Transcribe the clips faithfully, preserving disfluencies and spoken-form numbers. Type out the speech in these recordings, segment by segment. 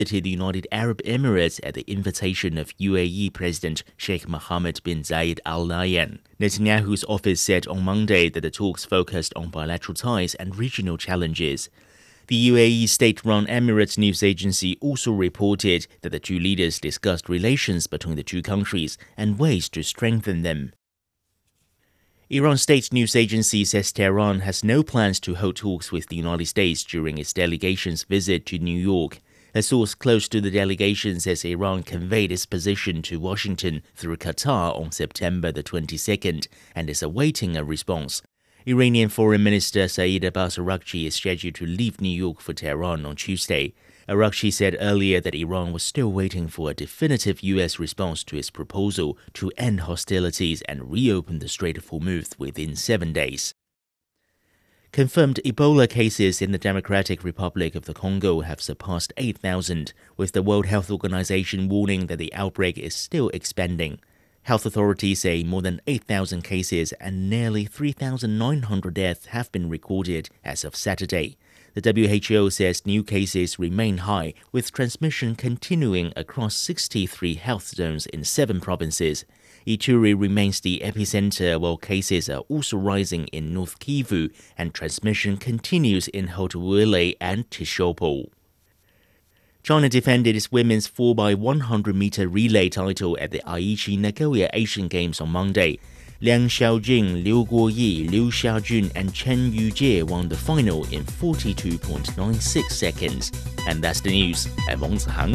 visited the United Arab Emirates at the invitation of U A E President Sheikh Mohammed bin Zayed Al Nahyan. Netanyahu's office said on Monday that the talks focused on bilateral ties and regional challenges. The U A E state-run Emirates news agency also reported that the two leaders discussed relations between the two countries and ways to strengthen them. Iran state news agency says Tehran has no plans to hold talks with the United States during its delegation's visit to New York. A source close to the delegation says Iran conveyed its position to Washington through Qatar on September the twenty-second and is awaiting a response. Iranian Foreign Minister Saeed Abbas Araghchi is scheduled to leave New York for Tehran on Tuesday. Araghchi said earlier that Iran was still waiting for a definitive U S response to its proposal to end hostilities and reopen the Strait of Hormuz within seven days. Confirmed Ebola cases in the Democratic Republic of the Congo have surpassed eight thousand, with the World Health Organization warning that the outbreak is still expanding. Health authorities say more than eight thousand cases and nearly three thousand nine hundred deaths have been recorded as of Saturday. The W H O says new cases remain high, with transmission continuing across sixty-three health zones in seven provinces. Ituri remains the epicenter, while cases are also rising in North Kivu, and transmission continues in Haut-Uele and Tshopo. China defended its women's four by one hundred meter relay title at the Aichi Nagoya Asian Games on Monday. Liang Xiaojing, Liu Guoyi, Liu Xiaojun and Chen Yujie won the final in forty-two point nine six seconds. And that's the news. I'm Wang Zihang.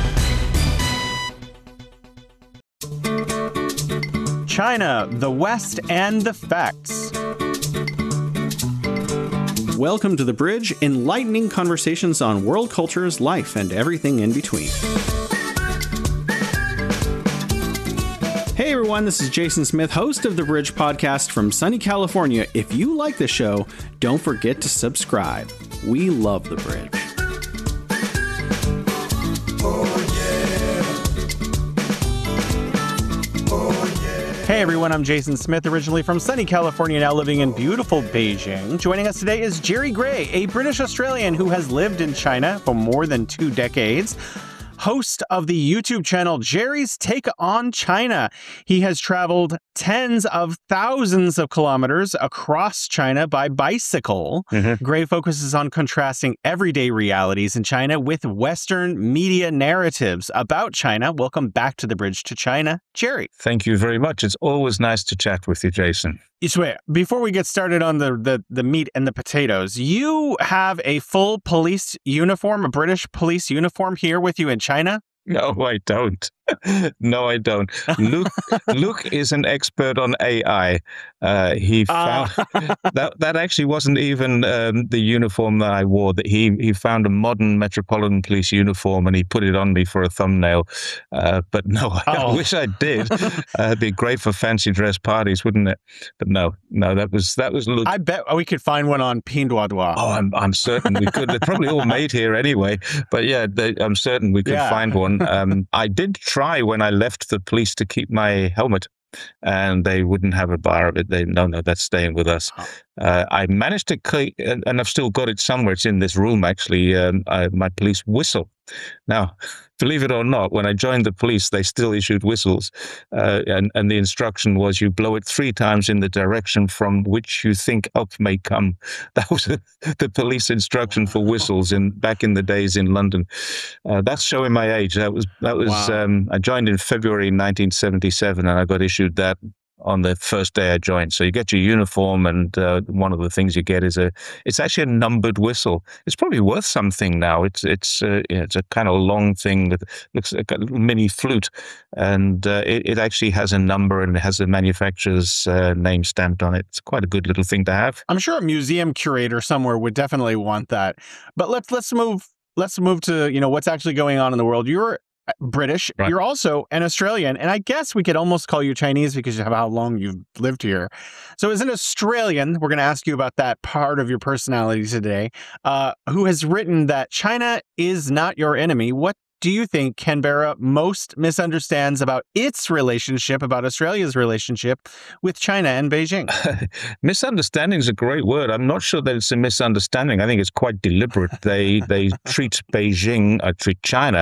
China, the West, and the facts. Welcome to The Bridge, enlightening conversations on world cultures, life, and everything in between. Hey everyone, this is Jason Smith, host of The Bridge podcast from sunny California. If you like the show, don't forget to subscribe. We love The Bridge. Hey everyone, I'm Jason Smith, originally from sunny California, now living in beautiful Beijing. Joining us today is Jerry Gray, a British Australian who has lived in China for more than two decades. Host of the YouTube channel Jerry's Take on China. He has traveled tens of thousands of kilometers across China by bicycle. Mm-hmm. Gray focuses on contrasting everyday realities in China with Western media narratives about China. Welcome back to The Bridge to China, Jerry. Thank you very much. It's always nice to chat with you, Jason. Isue, before we get started on the, the, the meat and the potatoes, you have a full police uniform, a British police uniform here with you in China? No, I don't. No, I don't. Luke Luke is an expert on A I. Uh, he found uh. that that actually wasn't even um, the uniform that I wore. That he he found a modern Metropolitan Police uniform and he put it on me for a thumbnail. Uh, but no, I, oh. I wish I did. uh, it'd be great for fancy dress parties, wouldn't it? But no, no, that was that was Luke. I bet we could find one on Pinduoduo. Oh, I'm I'm certain we could. They're probably all made here anyway. But yeah, they, I'm certain we could yeah. find one. Um, I did try when I left the police to keep my helmet, and they wouldn't have a bar of it. They no, no, that's staying with us. Uh, I managed to, keep, and, and I've still got it somewhere. It's in this room, actually. Um, I, my police whistle. Now, believe it or not, when I joined the police, they still issued whistles, uh, and and the instruction was you blow it three times in the direction from which you think help may come. That was the police instruction for whistles in back in the days in London. Uh, that's showing my age. That was that was. Wow. Um, I joined in February nineteen seventy-seven, and I got issued that on the first day I joined. So you get your uniform, and uh, one of the things you get is a, it's actually a numbered whistle. It's probably worth something now. It's it's uh, yeah, it's a kind of long thing that looks like a little mini flute, and uh, it, it actually has a number and it has the manufacturer's uh, name stamped on it. It's quite a good little thing to have. I'm sure a museum curator somewhere would definitely want that. But let's let's move let's move to, you know, what's actually going on in the world. You're British. Right. You're also an Australian, and I guess we could almost call you Chinese because of how long you've lived here. So as an Australian, we're going to ask you about that part of your personality today, uh, who has written that China is not your enemy. What do you think Canberra most misunderstands about its relationship, about Australia's relationship with China and Beijing? Misunderstanding is a great word. I'm not sure that it's a misunderstanding. I think it's quite deliberate. They they treat Beijing, uh, treat China